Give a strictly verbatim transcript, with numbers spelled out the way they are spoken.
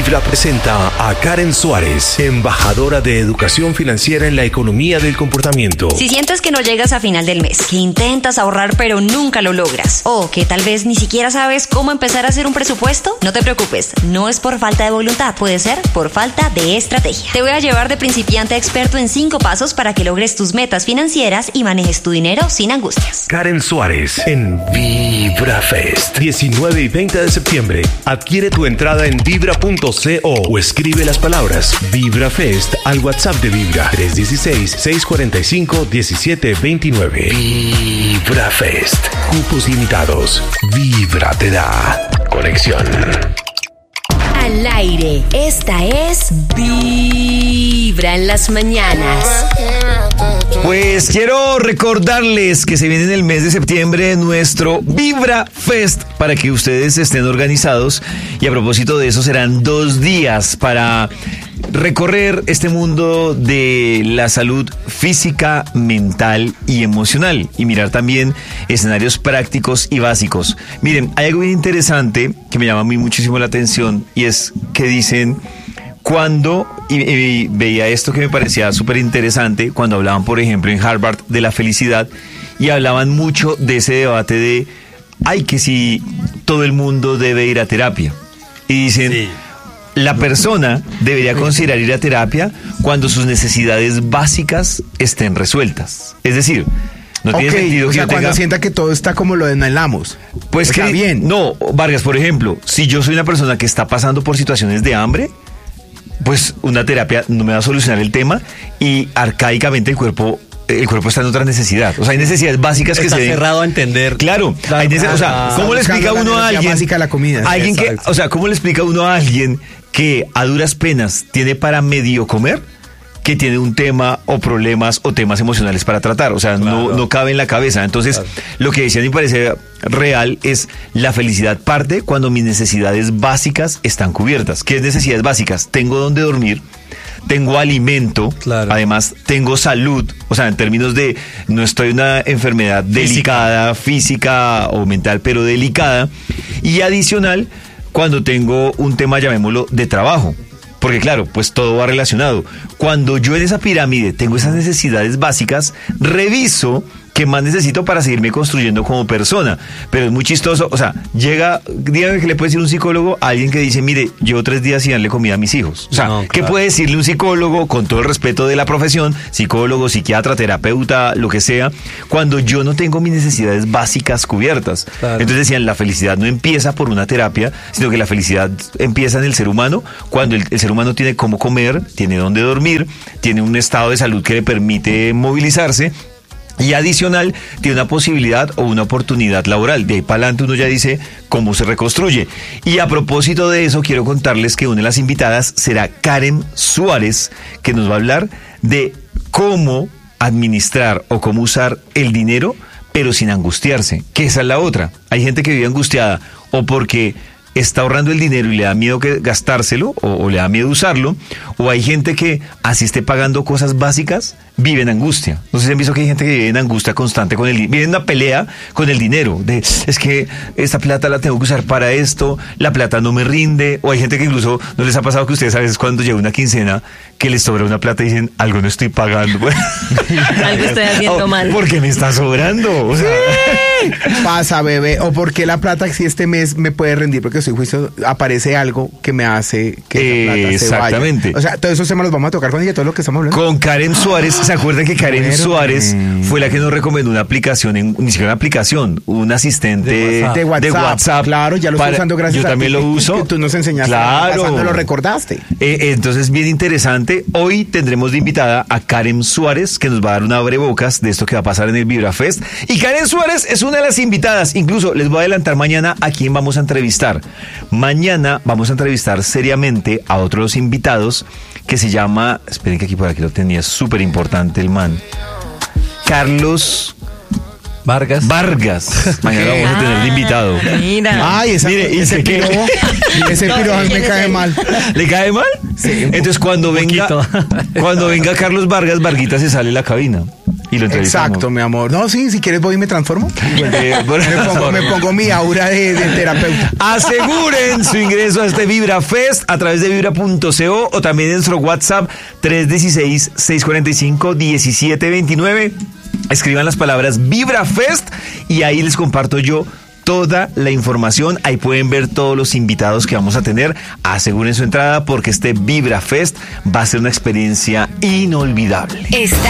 Vibra presenta a Karen Suárez, embajadora de educación financiera en la economía del comportamiento. Si sientes que no llegas a final del mes, que intentas ahorrar pero nunca lo logras, o que tal vez ni siquiera sabes cómo empezar a hacer un presupuesto, no te preocupes, no es por falta de voluntad, puede ser por falta de estrategia. Te voy a llevar de principiante a experto en cinco pasos para que logres tus metas financieras y manejes tu dinero sin angustias. Karen Suárez en Vibra Fest, diecinueve y veinte de septiembre. Adquiere tu entrada en vibra punto co o escribe las palabras Vibra Fest al WhatsApp de Vibra tres uno seis, seis cuatro cinco, uno siete dos nueve. Vibra Fest. Cupos limitados. Vibra te da conexión. Al aire, esta es Vibra en las mañanas. Pues quiero recordarles que se viene en el mes de septiembre nuestro Vibra Fest para que ustedes estén organizados, y a propósito de eso serán dos días para recorrer este mundo de la salud física, mental y emocional, y mirar también escenarios prácticos y básicos. Miren, hay algo bien interesante que me llama a mí muchísimo la atención, y es que dicen cuando, y, y veía esto que me parecía súper interesante, cuando hablaban, por ejemplo, en Harvard de la felicidad, y hablaban mucho de ese debate de, ay, que si todo el mundo debe ir a terapia. Y dicen, sí, la persona debería considerar ir a terapia cuando sus necesidades básicas estén resueltas. Es decir, no okay, tiene sentido o que sea, yo cuando tenga... sienta que todo está como lo anhelamos. Pues está que bien. No, Vargas, por ejemplo, si yo soy una persona que está pasando por situaciones de hambre, pues una terapia no me va a solucionar el tema, y arcaicamente el cuerpo el cuerpo está en otra necesidad. O sea, hay necesidades básicas que está se ven. cerrado a entender. Claro, claro, hay nece- o sea, ¿cómo le explica uno a alguien básica de la comida? alguien que, o sea, ¿cómo le explica uno a alguien que a duras penas tiene para medio comer, que tiene un tema o problemas o temas emocionales para tratar? O sea, claro, no, no cabe en la cabeza. Entonces, claro, lo que decían y parece real es la felicidad parte cuando mis necesidades básicas están cubiertas. ¿Qué es necesidades básicas? Tengo donde dormir, tengo alimento, claro, además tengo salud, o sea, en términos de no estoy en una enfermedad física, delicada, física o mental, pero delicada, y adicional, cuando tengo un tema, llamémoslo, de trabajo. Porque claro, pues todo va relacionado. Cuando yo en esa pirámide tengo esas necesidades básicas, reviso qué más necesito para seguirme construyendo como persona. Pero es muy chistoso, o sea, llega, dígame que le puede decir un psicólogo a alguien que dice, mire, llevo tres días sin darle comida a mis hijos. O sea, no, claro, ¿qué puede decirle un psicólogo, con todo el respeto de la profesión, psicólogo, psiquiatra, terapeuta, lo que sea, cuando yo no tengo mis necesidades básicas cubiertas? Claro. Entonces decían, la felicidad no empieza por una terapia, sino que la felicidad empieza en el ser humano, cuando el, el ser humano tiene cómo comer, tiene dónde dormir, tiene un estado de salud que le permite movilizarse, y adicional, tiene una posibilidad o una oportunidad laboral. De ahí para adelante uno ya dice cómo se reconstruye. Y a propósito de eso, quiero contarles que una de las invitadas será Karen Suárez, que nos va a hablar de cómo administrar o cómo usar el dinero, pero sin angustiarse, que esa es la otra. Hay gente que vive angustiada o porque está ahorrando el dinero y le da miedo que gastárselo, o, o le da miedo usarlo, o hay gente que, así esté pagando cosas básicas, vive en angustia. No sé si han visto que hay gente que vive en angustia constante con el dinero, vive en una pelea con el dinero, de es que esta plata la tengo que usar para esto, la plata no me rinde, o hay gente que incluso, ¿no les ha pasado que ustedes a veces cuando llega una quincena que les sobra una plata y dicen, algo no estoy pagando? Algo estoy haciendo mal. Porque me está sobrando, o sea... Sí. Pasa, bebé, o porque la plata si este mes me puede rendir, porque estoy juicio, aparece algo que me hace que esa plata se vaya. Exactamente. O sea, todo eso se me los vamos a tocar con ella, todo lo que estamos hablando. Con Karen Suárez, ¿se acuerdan que Karen Pero, Suárez eh, fue la que nos recomendó una aplicación, en, ni siquiera una aplicación, un asistente de WhatsApp? De WhatsApp, de WhatsApp claro, ya lo estoy usando gracias yo a ti. Yo también lo uso. Que tú nos enseñaste, claro, pasando, lo recordaste. Eh, entonces, bien interesante. Hoy tendremos de invitada a Karen Suárez, que nos va a dar un abrebocas de esto que va a pasar en el Vibra Fest. Y Karen Suárez es una de las invitadas. Incluso les voy a adelantar mañana a quién vamos a entrevistar. Mañana vamos a entrevistar seriamente a otro de los invitados que se llama, esperen que aquí por aquí lo tenía, súper importante el man, Carlos Vargas. Vargas. Mañana vamos a tener de invitado. Mira. Ay, esa, Mire, ese ¿qué? piro, ese piro a mí me cae mal. ¿Le cae mal? Sí. Entonces cuando venga, cuando venga Carlos Vargas, Varguita se sale de la cabina. Y lo entrevistamos. Exacto, mi amor. No, sí, si quieres voy y me transformo. Eh, bueno, me, pongo, me pongo mi aura de, de terapeuta. Aseguren su ingreso a este Vibra Fest a través de vibra punto co o también en nuestro WhatsApp tres uno seis, seis cuatro cinco, uno siete dos nueve. Escriban las palabras Vibra Fest y ahí les comparto yo toda la información. Ahí pueden ver todos los invitados que vamos a tener. Aseguren su entrada porque este Vibra Fest va a ser una experiencia inolvidable. Esta